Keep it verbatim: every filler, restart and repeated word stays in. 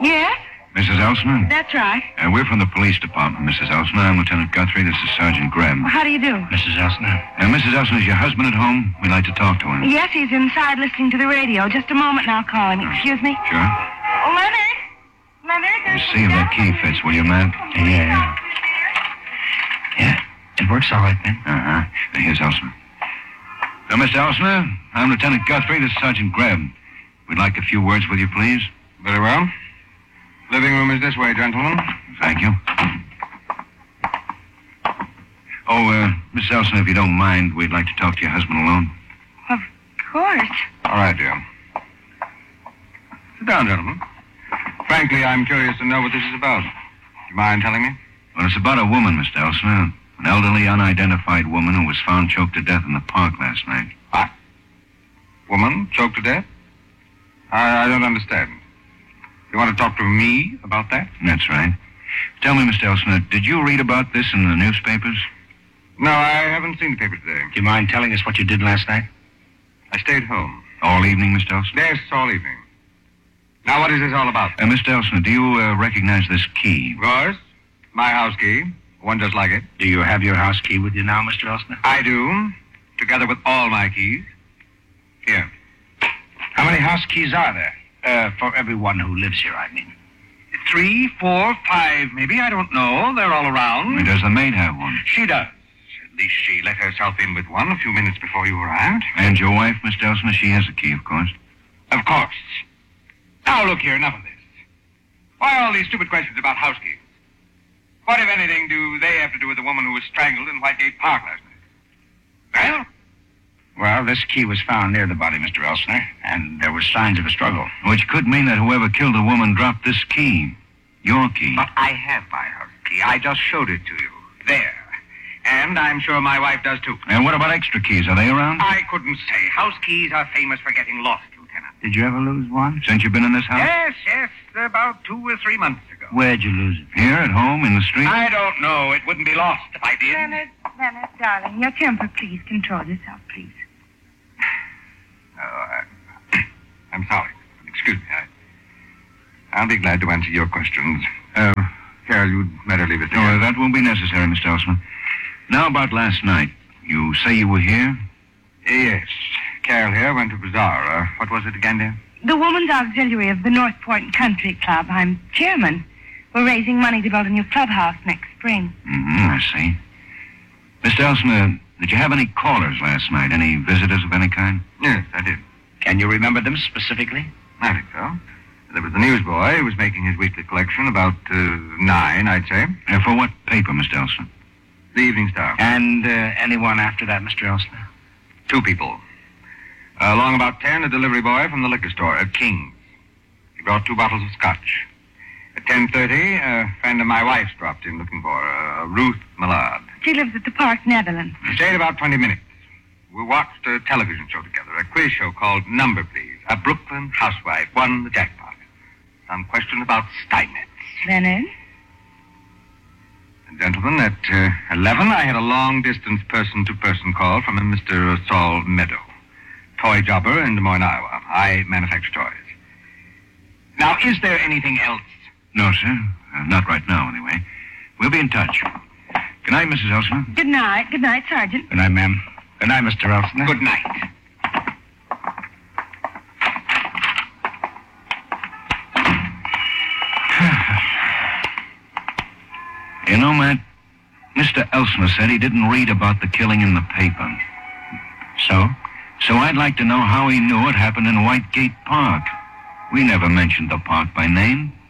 Yes? Missus Elsner? That's right. Uh, we're from the police department, Missus Elsner. I'm Lieutenant Guthrie. This is Sergeant Graham. Well, how do you do? Missus Elsner? Uh, Missus Elsner, is your husband at home? We'd like to talk to him. Yes, he's inside listening to the radio. Just a moment and I'll call him. Excuse me. Sure. Oh, Leonard? Leonard? Just see if that key fits, will you, Matt? Yeah. Yeah, it works all right, man. Uh-huh. Uh, here's Elsner. So, Mister Elsner, I'm Lieutenant Guthrie. This is Sergeant Graham. We'd like a few words with you, please. Very well. Living room is this way, gentlemen. Thank you. Oh, uh, Miss Elsner, if you don't mind, we'd like to talk to your husband alone. Of course. All right, dear. Sit down, gentlemen. Frankly, I'm curious to know what this is about. Do you mind telling me? Well, it's about a woman, Mister Elsner. An elderly, unidentified woman who was found choked to death in the park last night. What? Woman choked to death? I, I don't understand. You want to talk to me about that? That's right. Tell me, Mister Elsner, did you read about this in the newspapers? No, I haven't seen the paper today. Do you mind telling us what you did last night? I stayed home. All evening, Mister Elsner? Yes, all evening. Now, what is this all about? Uh, Mister Elsner, do you uh, recognize this key? Of course. My house key. One just like it. Do you have your house key with you now, Mister Elsner? I do, together with all my keys. Here. How many house keys are there? Uh, for everyone who lives here, I mean. Three, four, five, maybe. I don't know. They're all around. And does the maid have one? She does. At least she let herself in with one a few minutes before you arrived. And your wife, Mister Elsner, she has a key, of course. Of course. Now, look here, enough of this. Why all these stupid questions about house keys? What, if anything, do they have to do with the woman who was strangled in Whitegate Park last night? Well? Well, this key was found near the body, Mister Elsner, and there were signs of a struggle. Which could mean that whoever killed the woman dropped this key. Your key. But I have my house key. I just showed it to you. There. And I'm sure my wife does, too. And what about extra keys? Are they around? I couldn't say. House keys are famous for getting lost, Lieutenant. Did you ever lose one? Since you've been in this house? Yes, yes. About two or three months ago. Where'd you lose it? Here, at home, in the street? I don't know. It wouldn't be lost if I did. Leonard, Leonard, darling, your temper, please. Control yourself, please. Oh, I, I'm sorry. Excuse me. I, I'll be glad to answer your questions. Uh, Carol, you'd better leave it there. Oh, that won't be necessary, Mister Elsner. Now about last night. You say you were here? Yes. Carol here went to bazaar. Uh, what was it again, dear? The Woman's Auxiliary of the North Point Country Club. I'm chairman. We're raising money to build a new clubhouse next spring. Mm-hmm, I see. Mister Elsner, did you have any callers last night? Any visitors of any kind? Yes, I did. Can you remember them specifically? I think so. There was the newsboy who was making his weekly collection about uh, nine, I'd say. Uh, for what paper, Mister Elsner? The Evening Star. And uh, anyone after that, Mister Elsner? Two people. Uh, along about ten, a delivery boy from the liquor store at King's. He brought two bottles of scotch. At ten thirty, a friend of my wife's dropped in looking for uh, Ruth Millard. She lives at the Park, Netherlands. We stayed about twenty minutes. We watched a television show together, a quiz show called Number Please. A Brooklyn housewife won the jackpot. Some question about Steinmetz. Leonard? And gentlemen, at uh, eleven, I had a long-distance person-to-person call from a Mister Saul Meadow, toy jobber in Des Moines, Iowa. I manufacture toys. Now, is there anything else? No, sir. Uh, not right now, anyway. We'll be in touch. Good night, Missus Elsner. Good night. Good night, Sergeant. Good night, ma'am. Good night, Mister Elsner. Good night. You know, Matt, Mister Elsner said he didn't read about the killing in the paper. So? So I'd like to know how he knew it happened in Whitegate Park. We never mentioned the park by name.